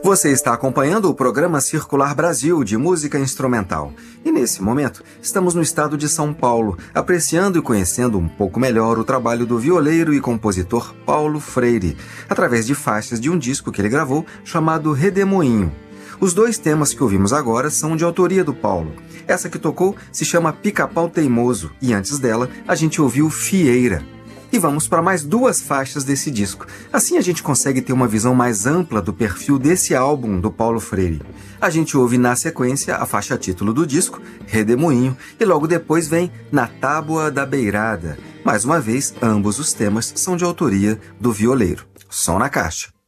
Você está acompanhando o programa Circular Brasil de música instrumental. E nesse momento, estamos no estado de São Paulo, apreciando e conhecendo um pouco melhor o trabalho do violeiro e compositor Paulo Freire, através de faixas de um disco que ele gravou chamado Redemoinho. Os dois temas que ouvimos agora são de autoria do Paulo. Essa que tocou se chama Pica-Pau Teimoso e antes dela a gente ouviu Fieira. E vamos para mais duas faixas desse disco. Assim a gente consegue ter uma visão mais ampla do perfil desse álbum do Paulo Freire. A gente ouve na sequência a faixa título do disco, Redemoinho, e logo depois vem Na Tábua da Beirada. Mais uma vez, ambos os temas são de autoria do violeiro. Som na caixa.